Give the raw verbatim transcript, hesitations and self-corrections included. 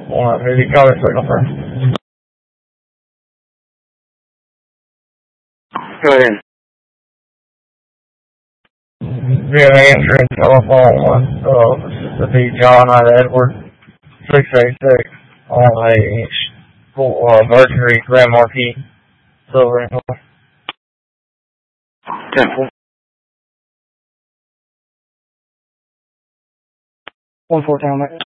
Alright, maybe call it signal first. Go ahead. Yeah, answering telephone one. Uh, this is the B. John I. Edward, six eight six, on a uh, Mercury Grand Marquis, Silver and Gold. ten one four town,